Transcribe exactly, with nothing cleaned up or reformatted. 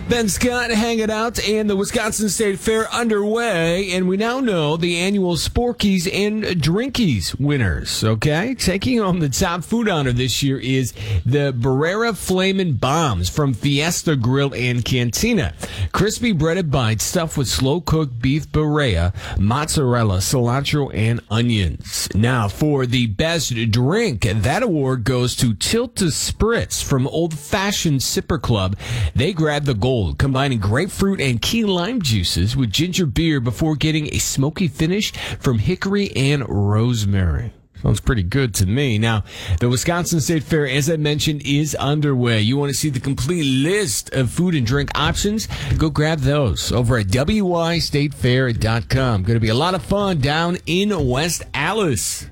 Ben Scott hanging out and the Wisconsin State Fair underway, and we now know the annual Sporkies and Drinkies winners, okay? Taking home the top food honor this year is the Barrera Flamin' Bombs from Fiesta Grill and Cantina. Crispy breaded bites stuffed with slow-cooked beef Barrera, mozzarella, cilantro, and onions. Now, for the best drink, that award goes to Tilt to Spritz from Old Fashioned Sipper Club. They grabbed the gold, combining grapefruit and key lime juices with ginger beer before getting a smoky finish from hickory and rosemary. Sounds pretty good to me. Now, the Wisconsin State Fair, as I mentioned, is underway. You want to see the complete list of food and drink options? Go grab those over at W I state fair dot com. Going to be a lot of fun down in West Allis.